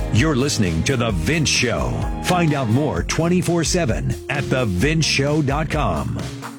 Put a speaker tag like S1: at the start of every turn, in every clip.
S1: You're listening to The Vince Show. Find out more 24/7 at thevinceshow.com.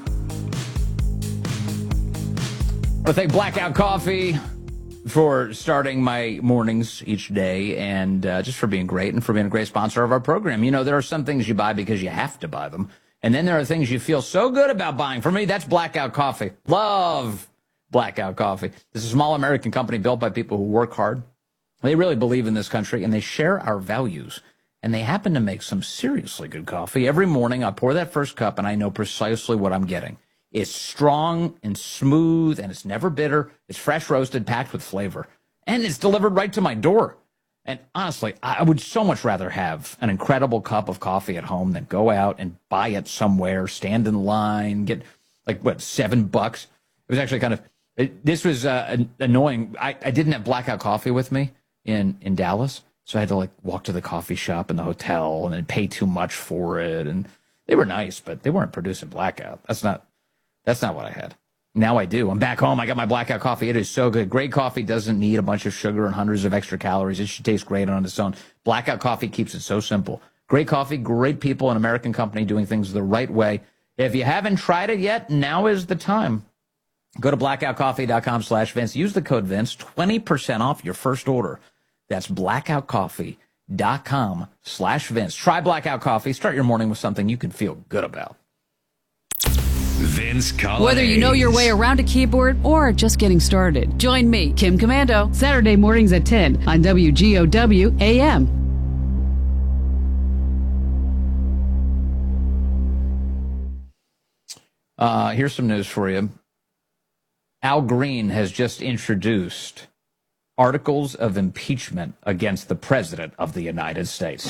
S2: I thank Blackout Coffee for starting my mornings each day and just for being great and for being a great sponsor of our program. You know, there are some things you buy because you have to buy them. And then there are things you feel so good about buying. For me, that's Blackout Coffee. Love Blackout Coffee. This is a small American company built by people who work hard. They really believe in this country, and they share our values. And they happen to make some seriously good coffee. Every morning, I pour that first cup, and I know precisely what I'm getting. It's strong and smooth, and it's never bitter. It's fresh roasted, packed with flavor. And it's delivered right to my door. And honestly, I would so much rather have an incredible cup of coffee at home than go out and buy it somewhere, stand in line, get, $7? It was actually kind of, this was annoying. I didn't have Blackout Coffee with me in Dallas, so I had to, walk to the coffee shop in the hotel and then pay too much for it. And they were nice, but they weren't producing Blackout. That's not what I had. Now I do. I'm back home. I got my Blackout Coffee. It is so good. Great coffee doesn't need a bunch of sugar and hundreds of extra calories. It should taste great on its own. Blackout Coffee keeps it so simple. Great coffee, great people, an American company doing things the right way. If you haven't tried it yet, now is the time. Go to blackoutcoffee.com/Vince. Use the code Vince, 20% off your first order. That's blackoutcoffee.com/Vince. Try Blackout Coffee. Start your morning with something you can feel good about.
S1: Vince Colladay.
S3: Whether you know your way around a keyboard or just getting started, join me, Kim Commando, Saturday mornings at 10 on WGOW AM.
S2: Here's some news for you. Al Green has just introduced articles of impeachment against the President of the United States.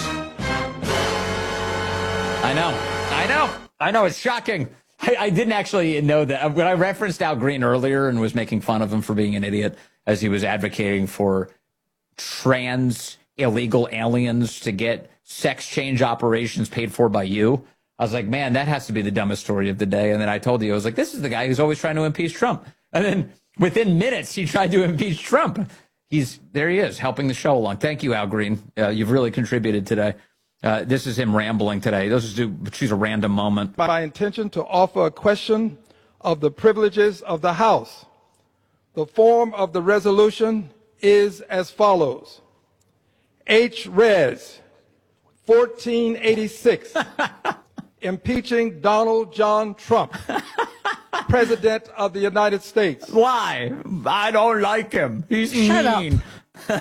S2: I know. It's shocking. I didn't actually know that. When I referenced Al Green earlier and was making fun of him for being an idiot as he was advocating for trans illegal aliens to get sex change operations paid for by you, I was like, man, that has to be the dumbest story of the day. And then I told you, I was like, this is the guy who's always trying to impeach Trump. And then within minutes, he tried to impeach Trump. There he is, helping the show along. Thank you, Al Green. You've really contributed today. This is him rambling today. She's a random moment.
S4: My intention to offer a question of the privileges of the House. The form of the resolution is as follows. H-Res 1486, impeaching Donald John Trump, President of the United States.
S2: Why? I don't like him. He's mean. He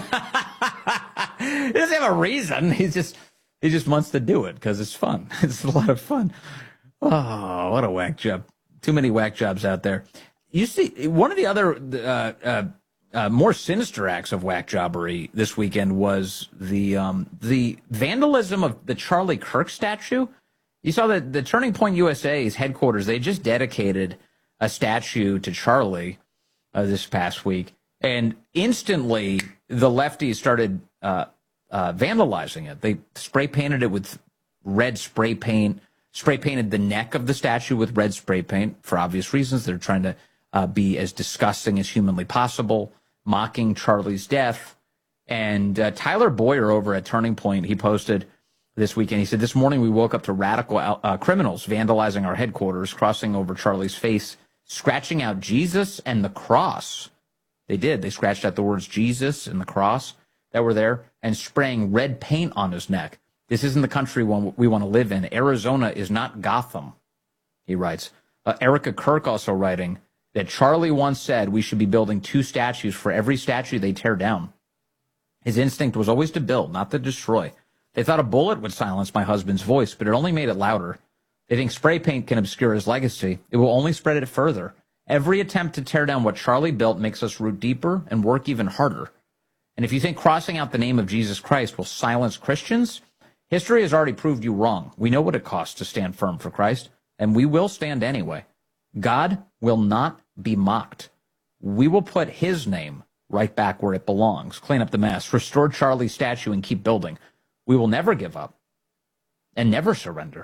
S2: doesn't have a reason. He just wants to do it because it's fun. It's a lot of fun. Oh, what a whack job. Too many whack jobs out there. You see, one of the other more sinister acts of whack jobbery this weekend was the vandalism of the Charlie Kirk statue. You saw that the Turning Point USA's headquarters, they just dedicated a statue to Charlie this past week. And instantly, the lefties started vandalizing it. They spray painted it with red spray paint, spray painted the neck of the statue with red spray paint for obvious reasons. They're trying to be as disgusting as humanly possible, mocking Charlie's death. And Tyler Boyer over at Turning Point, he posted this weekend, he said, this morning we woke up to radical criminals vandalizing our headquarters, crossing over Charlie's face, scratching out Jesus and the cross. They did. They scratched out the words Jesus and the cross that were there and spraying red paint on his neck. This isn't the country we want to live in. Arizona is not Gotham, he writes. Erica Kirk also writing that Charlie once said we should be building 2 statues for every statue they tear down. His instinct was always to build, not to destroy. They thought a bullet would silence my husband's voice, but it only made it louder. They think spray paint can obscure his legacy. It will only spread it further. Every attempt to tear down what Charlie built makes us root deeper and work even harder. And if you think crossing out the name of Jesus Christ will silence Christians, history has already proved you wrong. We know what it costs to stand firm for Christ, and we will stand anyway. God will not be mocked. We will put his name right back where it belongs, clean up the mess, restore Charlie's statue, and keep building. We will never give up and never surrender.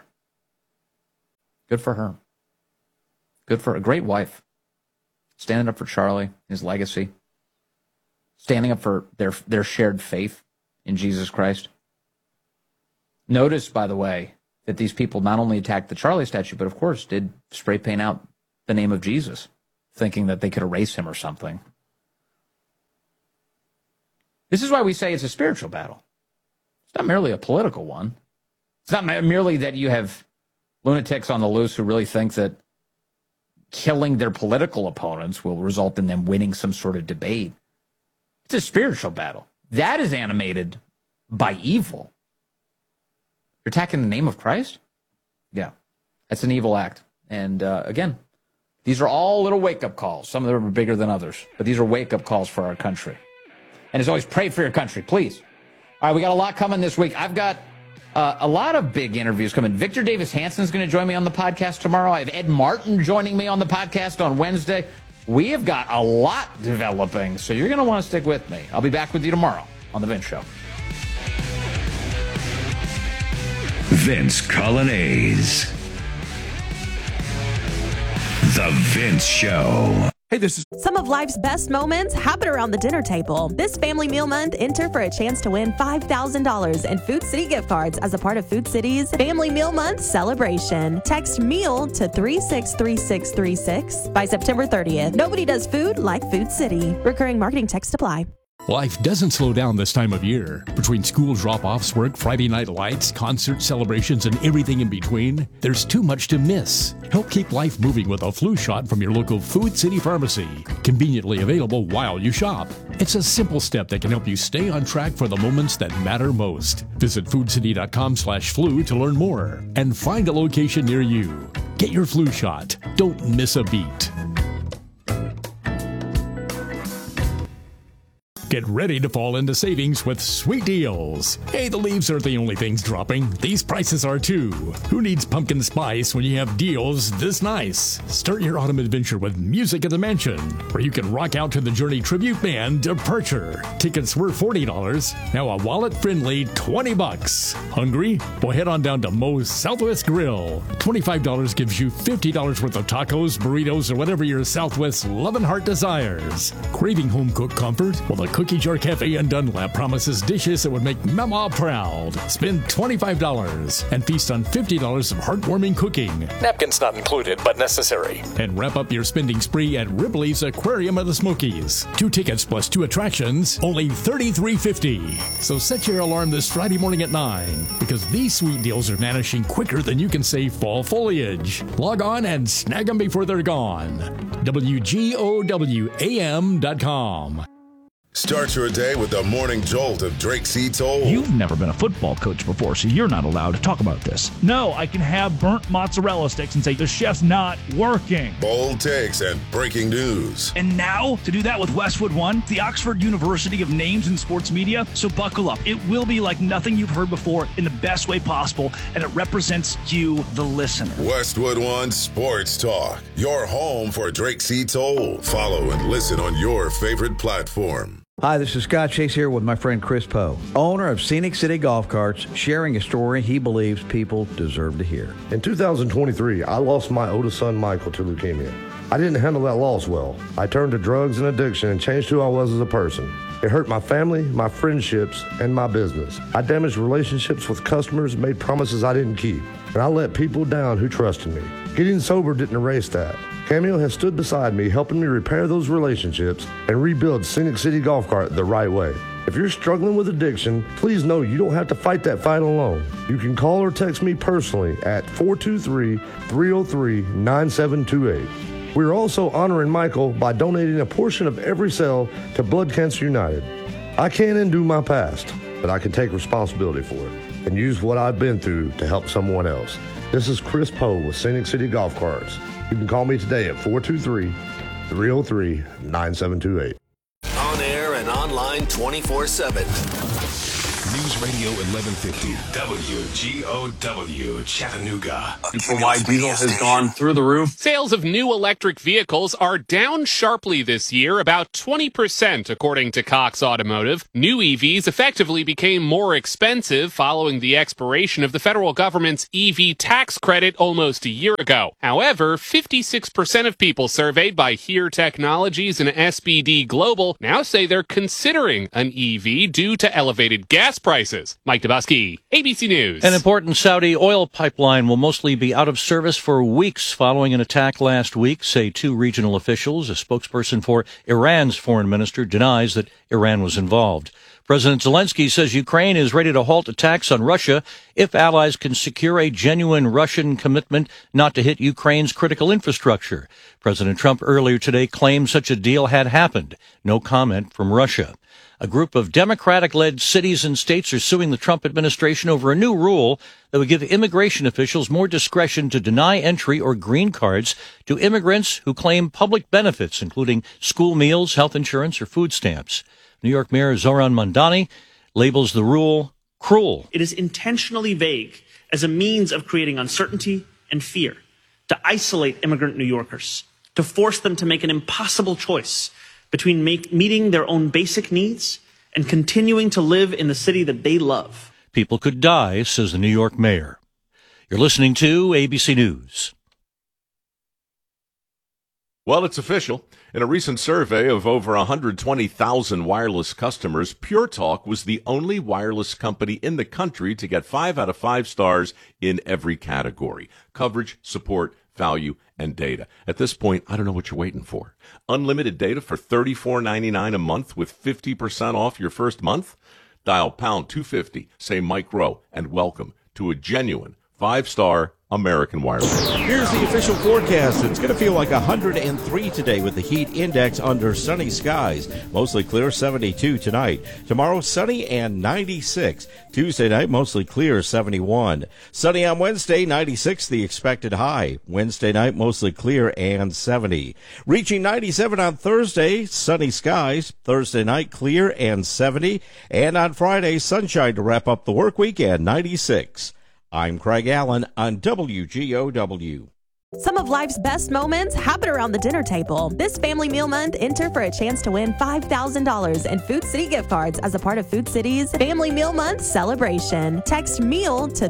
S2: Good for her. Good for a great wife. Standing up for Charlie, his legacy. Standing up for their shared faith. in Jesus Christ. Notice, by the way, that these people not only attacked the Charlie statue, but of course did spray paint out the name of Jesus, thinking that they could erase him or something. This is why we say it's a spiritual battle. It's not merely a political one. It's not merely that you have lunatics on the loose who really think that killing their political opponents will result in them winning some sort of debate. It's a spiritual battle. That is animated by evil. You're attacking the name of Christ? Yeah, that's an evil act. And again, these are all little wake-up calls. Some of them are bigger than others, but these are wake-up calls for our country. And as always, pray for your country, please. All right, we got a lot coming this week. I've got a lot of big interviews coming. Victor Davis Hanson is going to join me on the podcast tomorrow. I have Ed Martin joining me on the podcast on Wednesday. We have got a lot developing, so you're going to want to stick with me. I'll be back with you tomorrow on The Vince Show.
S1: Vince Colonnese. The Vince Show.
S5: Hey, this is...
S6: Some of life's best moments happen around the dinner table. This Family Meal Month, enter for a chance to win $5,000 in Food City gift cards as a part of Food City's Family Meal Month celebration. Text MEAL to 363636 by September 30th. Nobody does food like Food City. Recurring marketing text apply.
S5: Life doesn't slow down this time of year. Between school drop-offs, work, Friday night lights, concert celebrations, and everything in between, there's too much to miss. Help keep life moving with a flu shot from your local Food City pharmacy. Conveniently available while you shop. It's a simple step that can help you stay on track for the moments that matter most. Visit foodcity.com/flu to learn more and find a location near you. Get your flu shot. Don't miss a beat. Get ready to fall into savings with sweet deals. Hey, the leaves aren't the only things dropping. These prices are too. Who needs pumpkin spice when you have deals this nice? Start your autumn adventure with Music at the Mansion, where you can rock out to the Journey tribute band Departure. Tickets were $40, now a wallet-friendly $20. Hungry? Well, head on down to Moe's Southwest Grill. $25 gives you $50 worth of tacos, burritos, or whatever your Southwest loving heart desires. Craving home-cooked comfort? Well, the Cookie Jar Cafe in Dunlap promises dishes that would make Mama proud. Spend $25 and feast on $50 of heartwarming cooking. Napkins not included, but necessary. And wrap up your spending spree at Ripley's Aquarium of the Smokies. 2 tickets plus 2 attractions, only $33.50. So set your alarm this Friday morning at 9, because these sweet deals are vanishing quicker than you can save fall foliage. Log on and snag them before they're gone. WGOWAM.com.
S7: Start your day with the morning jolt of Drake C. Toll.
S8: You've never been a football coach before, so you're not allowed to talk about this. No, I can have burnt mozzarella sticks and say the chef's not working.
S7: Bold takes and breaking news.
S8: And now, to do that with Westwood One, the Oxford University of Names in Sports Media. So buckle up. It will be like nothing you've heard before in the best way possible, and it represents you, the listener.
S7: Westwood One Sports Talk, your home for Drake C. Toll. Follow and listen on your favorite platform.
S9: Hi, this is Scott Chase here with my friend Chris Poe, owner of Scenic City Golf Carts, sharing a story he believes people deserve to hear.
S10: In 2023, I lost my oldest son, Michael, to leukemia. I didn't handle that loss well. I turned to drugs and addiction and changed who I was as a person. It hurt my family, my friendships, and my business. I damaged relationships with customers, made promises I didn't keep, and I let people down who trusted me. Getting sober didn't erase that. Cameo has stood beside me, helping me repair those relationships and rebuild Scenic City Golf Cart the right way. If you're struggling with addiction, please know you don't have to fight that fight alone. You can call or text me personally at 423-303-9728. We're also honoring Michael by donating a portion of every sale to Blood Cancer United. I can't undo my past, but I can take responsibility for it and use what I've been through to help someone else. This is Chris Poe with Scenic City Golf Carts. You can call me today at 423-303-9728.
S11: On air and online 24/7.
S12: News Radio 1150 WGOW Chattanooga.
S13: For why diesel has gone through the roof.
S14: Sales of new electric vehicles are down sharply this year, about 20% according to Cox Automotive. New EVs effectively became more expensive following the expiration of the federal government's EV tax credit almost a year ago. However, 56% of people surveyed by HERE Technologies and SBD Global now say they're considering an EV due to elevated gas gas prices. Mike Dubusky, ABC News.
S15: An important Saudi oil pipeline will mostly be out of service for weeks following an attack last week, say two regional officials. A spokesperson for Iran's foreign minister denies that Iran was involved. President Zelensky says Ukraine is ready to halt attacks on Russia if allies can secure a genuine Russian commitment not to hit Ukraine's critical infrastructure. President Trump earlier today claimed such a deal had happened. No comment from Russia. A group of Democratic-led cities and states are suing the Trump administration over a new rule that would give immigration officials more discretion to deny entry or green cards to immigrants who claim public benefits, including school meals, health insurance, or food stamps. New York Mayor Zoran Mandani labels the rule cruel.
S16: It is intentionally vague as a means of creating uncertainty and fear, to isolate immigrant New Yorkers, to force them to make an impossible choice between meeting their own basic needs and continuing to live in the city that they love.
S15: People could die, says the New York mayor. You're listening to ABC News.
S17: Well, it's official. In a recent survey of over 120,000 wireless customers, Pure Talk was the only wireless company in the country to get 5 out of 5 stars in every category: coverage, support, value, and data. At this point, I don't know what you're waiting for. Unlimited data for $34.99 a month with 50% off your first month? Dial pound 250, say Mike Rowe, and welcome to a genuine 5-star American Wireless.
S18: Here's the official forecast. It's going to feel like 103 today with the heat index under sunny skies. Mostly clear, 72 tonight. Tomorrow, sunny and 96. Tuesday night, mostly clear, 71. Sunny on Wednesday, 96 the expected high. Wednesday night, mostly clear and 70. Reaching 97 on Thursday, sunny skies. Thursday night, clear and 70. And on Friday, sunshine to wrap up the work week and 96. I'm Craig Allen on WGOW.
S6: Some of life's best moments happen around the dinner table. This Family Meal Month, enter for a chance to win $5,000 in Food City gift cards as a part of Food City's Family Meal Month celebration. Text MEAL to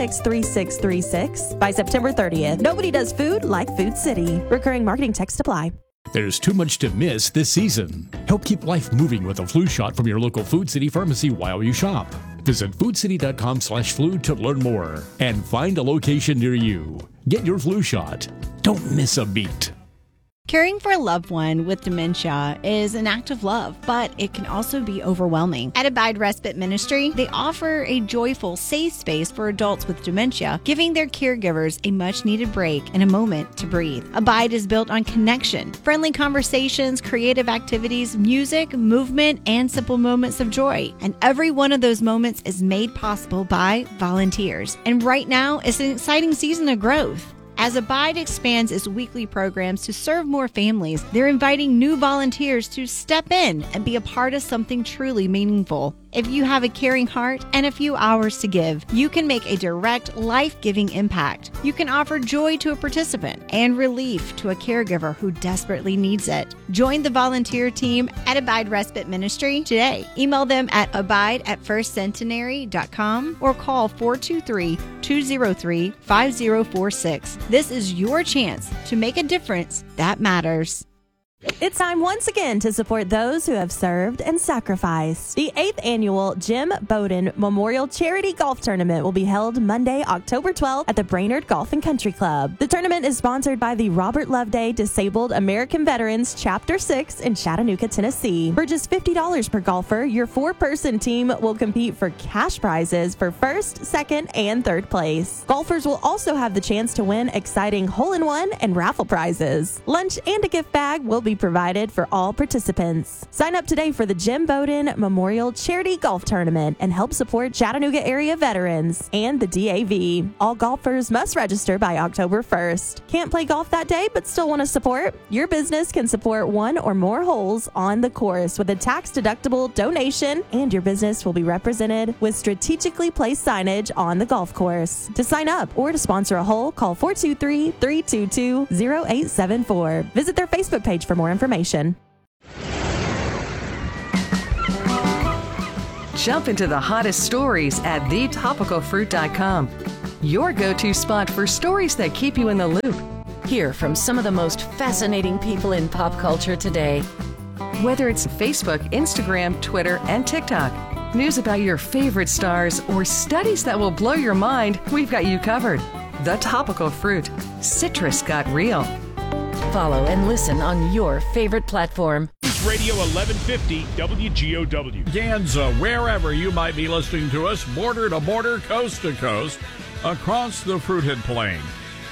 S6: 363636 by September 30th. Nobody does food like Food City. Recurring marketing text apply.
S5: There's too much to miss this season. Help keep life moving with a flu shot from your local Food City pharmacy while you shop. Visit foodcity.com/flu to learn more and find a location near you. Get your flu shot. Don't miss a beat.
S19: Caring for a loved one with dementia is an act of love, but it can also be overwhelming. At Abide Respite Ministry, they offer a joyful, safe space for adults with dementia, giving their caregivers a much-needed break and a moment to breathe. Abide is built on connection, friendly conversations, creative activities, music, movement, and simple moments of joy. And every one of those moments is made possible by volunteers. And right now is an exciting season of growth. As Abide expands its weekly programs to serve more families, they're inviting new volunteers to step in and be a part of something truly meaningful. If you have a caring heart and a few hours to give, you can make a direct, life-giving impact. You can offer joy to a participant and relief to a caregiver who desperately needs it. Join the volunteer team at Abide Respite Ministry today. Email them at abide@firstcentenary.com or call 423-203-5046. This is your chance to make a difference that matters.
S6: It's time once again to support those who have served and sacrificed. The 8th annual Jim Bowden Memorial Charity Golf Tournament will be held Monday, October 12th at the Brainerd Golf and Country Club. The tournament is sponsored by the Robert Loveday Disabled American Veterans Chapter 6 in Chattanooga, Tennessee. For just $50 per golfer, your 4-person team will compete for cash prizes for first, second, and third place. Golfers will also have the chance to win exciting hole-in-one and raffle prizes. Lunch and a gift bag will be provided for all participants. Sign up today for the Jim Bowden Memorial Charity Golf Tournament and help support Chattanooga area veterans and the DAV. All golfers must register by October 1st. Can't play golf that day but still want to support? Your business can support one or more holes on the course with a tax-deductible donation, and your business will be represented with strategically placed signage on the golf course. To sign up or to sponsor a hole, call 423-322-0874. Visit their Facebook page for more information.
S20: Jump into the hottest stories at thetopicalfruit.com. Your go-to spot for stories that keep you in the loop. Hear from some of the most fascinating people in pop culture today. Whether it's Facebook, Instagram, Twitter, and TikTok, news about your favorite stars, or studies that will blow your mind, we've got you covered. The Topical Fruit. Citrus got real.
S21: Follow and listen on your favorite platform.
S22: News Radio 1150 WGOW.
S23: Ganza, wherever you might be listening to us, border to border, coast to coast, across the Fruited Plain.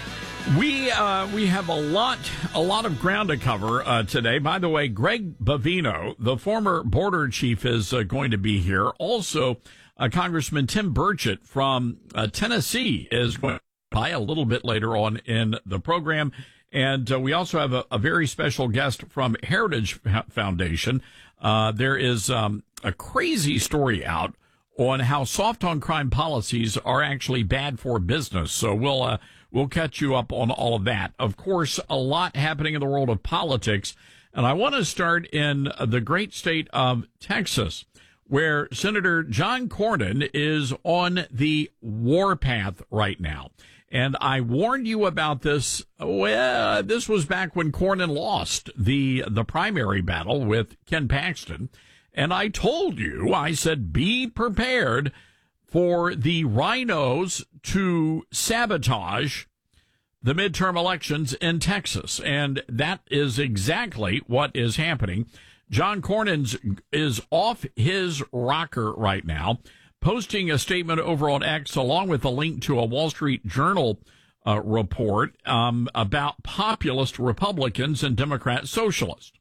S23: We have a lot of ground to cover today. By the way, Greg Bavino, the former border chief, is going to be here. Also, Congressman Tim Burchett from Tennessee is going to by a little bit later on in the program. And we also have a very special guest from Heritage Foundation. There is a crazy story out on how soft on crime policies are actually bad for business. So we'll catch you up on all of that. Of course, a lot happening in the world of politics. And I want to start in the great state of Texas, where Senator John Cornyn is on the warpath right now. And I warned you about this. Well, this was back when Cornyn lost the primary battle with Ken Paxton. And I told you, I said, be prepared for the rhinos to sabotage the midterm elections in Texas. And that is exactly what is happening. John Cornyn is off his rocker right now, posting a statement over on X along with a link to a Wall Street Journal report about populist Republicans and Democrat socialists.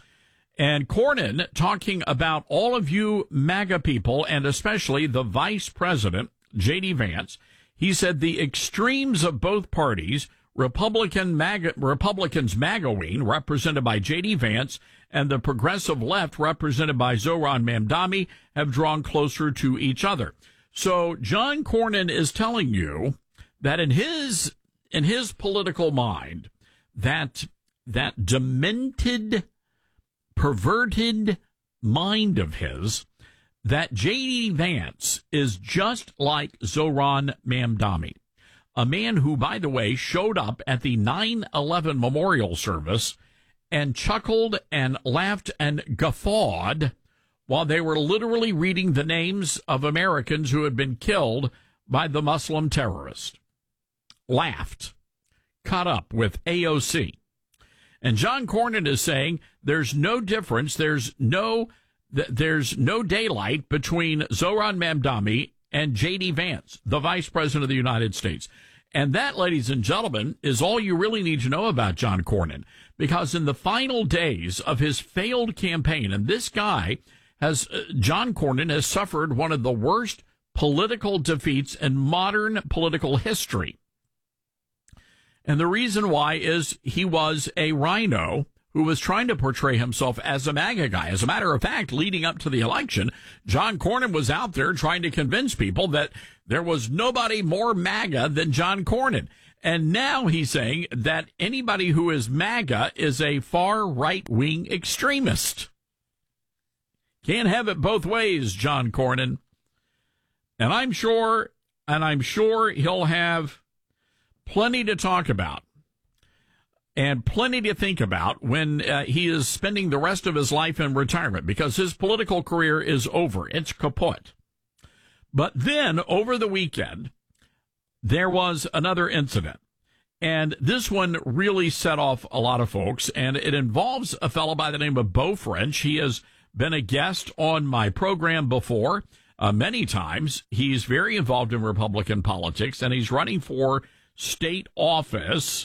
S23: And Cornyn talking about all of you MAGA people, and especially the vice president, J.D. Vance. He said the extremes of both parties, Republicans MAGA-ween, represented by J.D. Vance, and the progressive left, represented by Zohran Mamdani, have drawn closer to each other. So John Cornyn is telling you that in his political mind, that demented, perverted mind of his, that J.D. Vance is just like Zohran Mamdani, a man who, by the way, showed up at the 9/11 memorial service and chuckled and laughed and guffawed while they were literally reading the names of Americans who had been killed by the Muslim terrorist. Laughed. Caught up with AOC. And John Cornyn is saying there's no difference, there's no daylight between Zohran Mamdani and J.D. Vance, the Vice President of the United States. And that, ladies and gentlemen, is all you really need to know about John Cornyn, because in the final days of his failed campaign, and this guy John Cornyn has suffered one of the worst political defeats in modern political history. And the reason why is he was a rhino who was trying to portray himself as a MAGA guy. As a matter of fact, leading up to the election, John Cornyn was out there trying to convince people that there was nobody more MAGA than John Cornyn. And now he's saying that anybody who is MAGA is a far right-wing extremist. Can't have it both ways, John Cornyn. And I'm sure he'll have plenty to talk about and plenty to think about when he is spending the rest of his life in retirement, because his political career is over. It's kaput. But then over the weekend, there was another incident. And this one really set off a lot of folks, and it involves a fellow by the name of Beau French. He has been a guest on my program before many times. He's very involved in Republican politics, and he's running for state office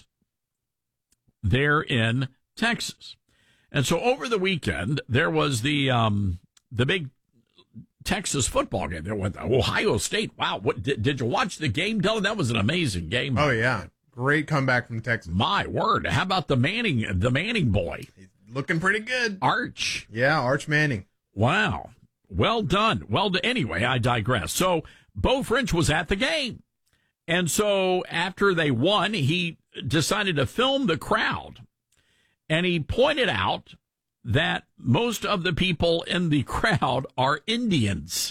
S23: there in Texas. And so over the weekend, there was the big Texas football game there with Ohio State. Wow. Did you watch the game, Dylan? That was an amazing game.
S24: Oh, yeah. Great comeback from Texas.
S23: My word. How about the Manning boy?
S24: He's looking pretty good.
S23: Arch.
S24: Yeah, Arch Manning.
S23: Wow. Well done. Anyway, I digress. So Beau French was at the game. And so after they won, he decided to film the crowd. And he pointed out that most of the people in the crowd are Indians.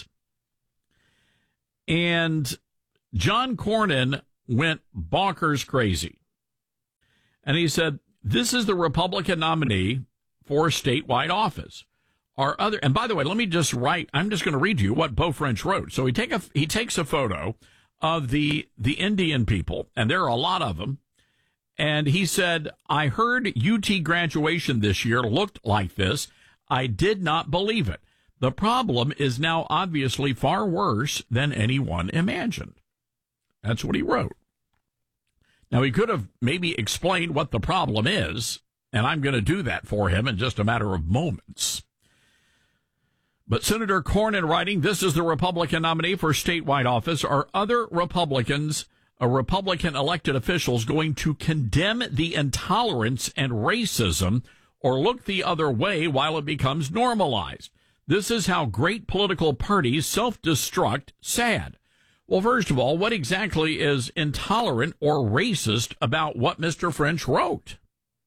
S23: And John Cornyn went bonkers crazy. And he said, this is the Republican nominee for statewide office. and by the way, I'm just going to read you what Beau French wrote. So he takes a photo of the Indian people, and there are a lot of them. And he said, I heard UT graduation this year looked like this. I did not believe it. The problem is now obviously far worse than anyone imagined. That's what he wrote. Now, he could have maybe explained what the problem is, and I'm going to do that for him in just a matter of moments. But Senator Cornyn writing, this is the Republican nominee for statewide office. Are other Republican elected officials going to condemn the intolerance and racism or look the other way while it becomes normalized? This is how great political parties self-destruct. Sad. Well, first of all, what exactly is intolerant or racist about what Mr. French wrote?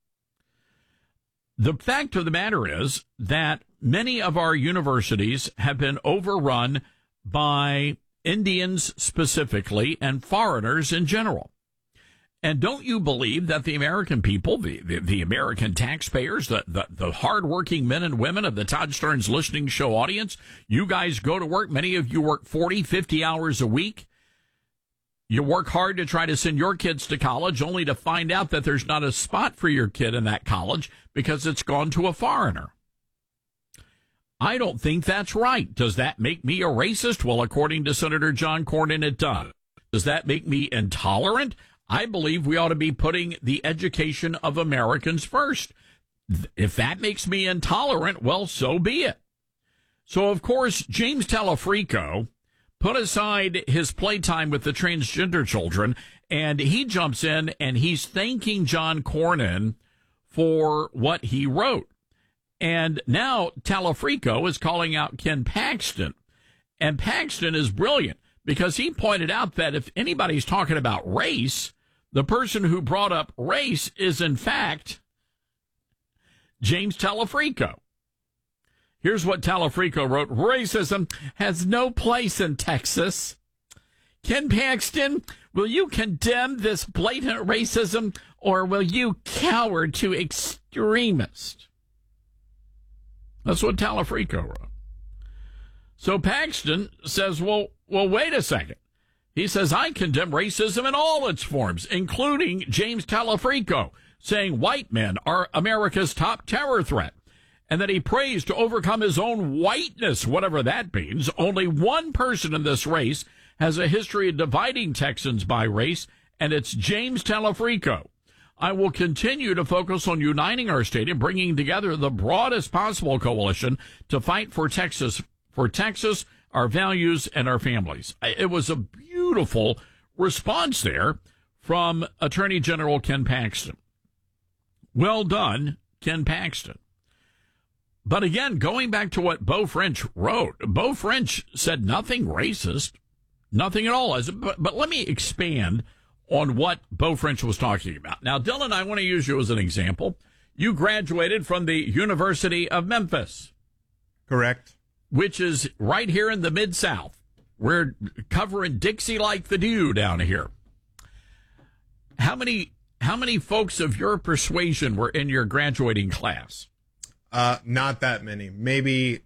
S23: The fact of the matter is that many of our universities have been overrun by Indians specifically and foreigners in general. And don't you believe that the American people, the American taxpayers, the hardworking men and women of the Todd Stearns Listening Show audience, you guys go to work. Many of you work 40, 50 hours a week. You work hard to try to send your kids to college only to find out that there's not a spot for your kid in that college because it's gone to a foreigner. I don't think that's right. Does that make me a racist? Well, according to Senator John Cornyn, it does. Does that make me intolerant? I believe we ought to be putting the education of Americans first. If that makes me intolerant, well, so be it. So, of course, James Telefrico put aside his playtime with the transgender children, and he jumps in and he's thanking John Cornyn for what he wrote. And now Telefrico is calling out Ken Paxton. And Paxton is brilliant because he pointed out that if anybody's talking about race, the person who brought up race is, in fact, James Telefrico. Here's what Telefrico wrote. Racism has no place in Texas. Ken Paxton, will you condemn this blatant racism or will you cower to extremists? That's what Telefrico wrote. So Paxton says, well, wait a second. He says, I condemn racism in all its forms, including James Telefrico, saying white men are America's top terror threat, and that he prays to overcome his own whiteness, whatever that means. Only one person in this race has a history of dividing Texans by race, and it's James Telefrico. I will continue to focus on uniting our state and bringing together the broadest possible coalition to fight for Texas, our values, and our families. It was a beautiful response there from Attorney General Ken Paxton. Well done, Ken Paxton. But again, going back to what Beau French wrote, Beau French said nothing racist, nothing at all. But let me expand on what Beau French was talking about. Now, Dylan, I want to use you as an example. You graduated from the University of Memphis.
S24: Correct.
S23: Which is right here in the Mid-South. We're covering Dixie like the dew down here. How many folks of your persuasion were in your graduating class?
S24: Not that many. Maybe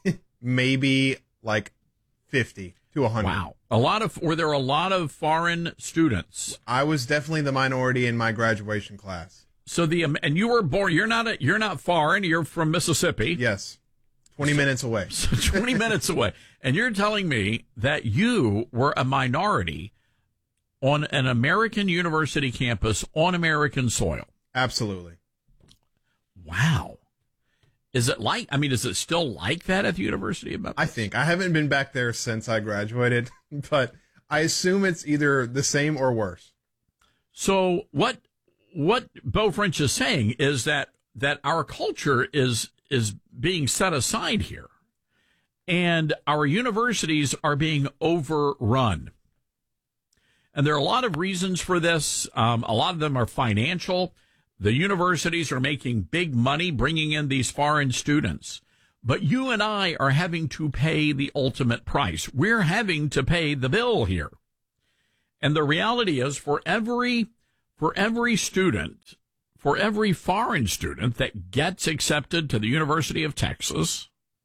S24: like 50 to 100.
S23: Wow. Were there a lot of foreign students?
S24: I was definitely the minority in my graduation class.
S23: So and you were born, you're not foreign, you're from Mississippi.
S24: Yes. 20 minutes away.
S23: So 20 minutes away. And you're telling me that you were a minority on an American university campus on American soil.
S24: Absolutely.
S23: Wow. Is it still like that at the University of Memphis?
S24: I think. I haven't been back there since I graduated, but I assume it's either the same or worse.
S23: So what Beau French is saying is that our culture is being set aside here, and our universities are being overrun. And there are a lot of reasons for this. A lot of them are financial. The universities are making big money bringing in these foreign students. But you and I are having to pay the ultimate price. We're having to pay the bill here. And the reality is for every student, for every foreign student that gets accepted to the University of Texas,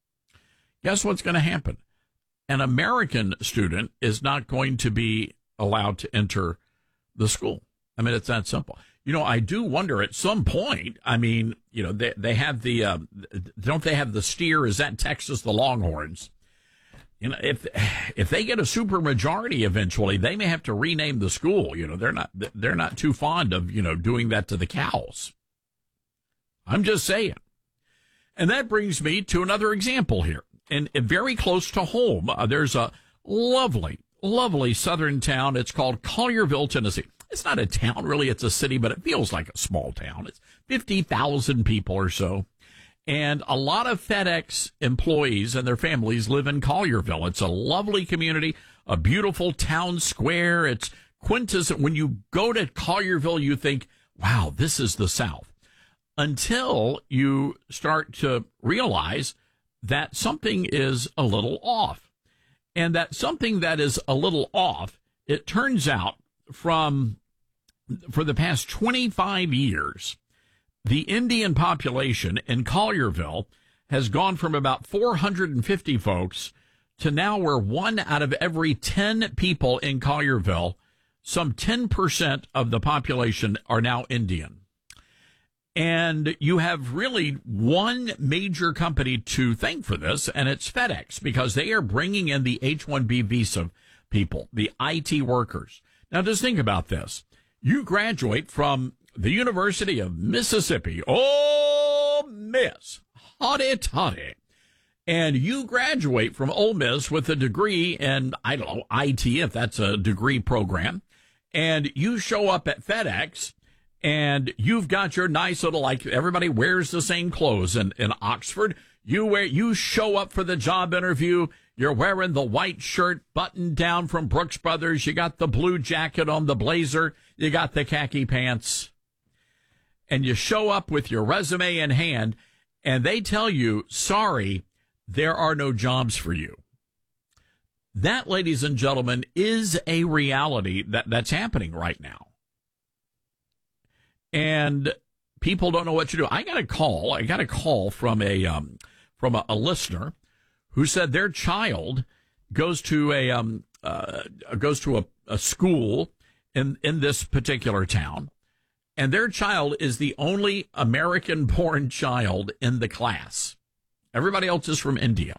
S23: guess what's going to happen? An American student is not going to be allowed to enter the school. I mean, it's that simple. I do wonder at some point, they have don't they have the steer? Is that Texas, the Longhorns? If they get a super majority eventually, they may have to rename the school. They're not too fond of, doing that to the cows. I'm just saying. And that brings me to another example here. And very close to home, there's a lovely, lovely southern town. It's called Collierville, Tennessee. It's not a town, really. It's a city, but it feels like a small town. It's 50,000 people or so. And a lot of FedEx employees and their families live in Collierville. It's a lovely community, a beautiful town square. It's quintessential. When you go to Collierville, you think, wow, this is the South. Until you start to realize that something is a little off. And that something that is a little off, it turns out for the past 25 years, the Indian population in Collierville has gone from about 450 folks to now where 1 out of every 10 people in Collierville, some 10% of the population are now Indian. And you have really one major company to thank for this, and it's FedEx, because they are bringing in the H-1B visa people, the IT workers. Now, just think about this. You graduate from the University of Mississippi, Ole Miss, hotty toddy, and you graduate from Ole Miss with a degree in, I don't know, IT, if that's a degree program, and you show up at FedEx, and you've got your nice little, like, everybody wears the same clothes in Oxford. You show up for the job interview. You're wearing the white shirt buttoned down from Brooks Brothers. You got the blue jacket on the blazer. You got the khaki pants. And you show up with your resume in hand, and they tell you, sorry, there are no jobs for you. That, ladies and gentlemen, is a reality that's happening right now. And people don't know what to do. I got a call from a listener who said their child goes to a school in this particular town, and their child is the only American-born child in the class. Everybody else is from India.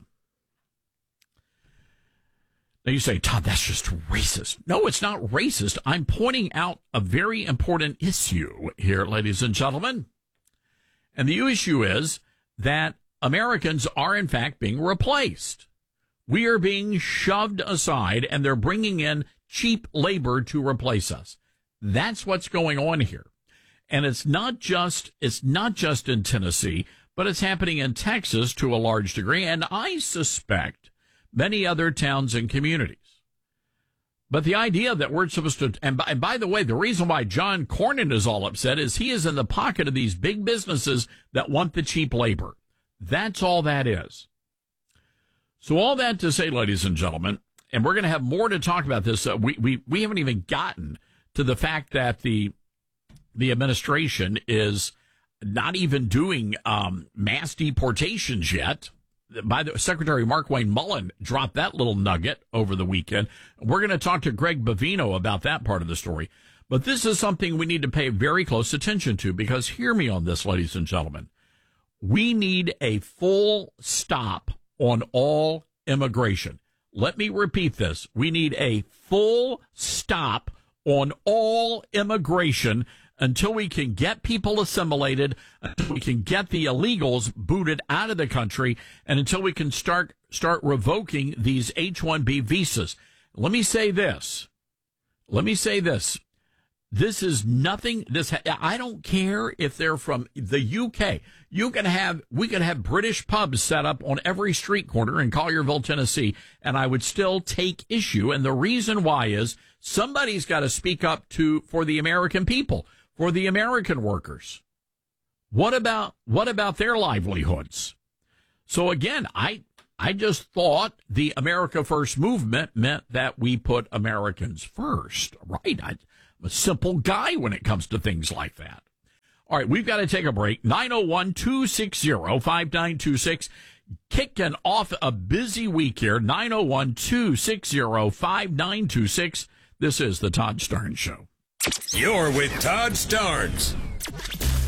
S23: Now you say, Todd, that's just racist. No, it's not racist. I'm pointing out a very important issue here, ladies and gentlemen. And the issue is that Americans are, in fact, being replaced. We are being shoved aside, and they're bringing in cheap labor to replace us. That's what's going on here. And it's not just in Tennessee, but it's happening in Texas to a large degree, and I suspect many other towns and communities. But the idea that we're supposed to, and by the way, the reason why John Cornyn is all upset is he is in the pocket of these big businesses that want the cheap labor. That's all that is. So all that to say, ladies and gentlemen, and we're going to have more to talk about this. We haven't even gotten to the fact that the administration is not even doing mass deportations yet. By the Secretary Mark Wayne Mullen dropped that little nugget over the weekend. We're going to talk to Greg Bavino about that part of the story. But this is something we need to pay very close attention to, because hear me on this, ladies and gentlemen. We need a full stop on all immigration. Let me repeat this. We need a full stop on all immigration until we can get people assimilated, until we can get the illegals booted out of the country, and until we can start revoking these H-1B visas. Let me say this. This is nothing. I don't care if they're from the UK. We could have British pubs set up on every street corner in Collierville, Tennessee, and I would still take issue. And the reason why is somebody's got to speak up for the American people, for the American workers. What about their livelihoods? So again, I just thought the America First movement meant that we put Americans first, right? I'm a simple guy when it comes to things like that. All right, we've got to take a break. 901-260-5926. kicking off a busy week here. 901-260-5926. This is the Todd Starnes Show.
S12: You're with Todd Starnes.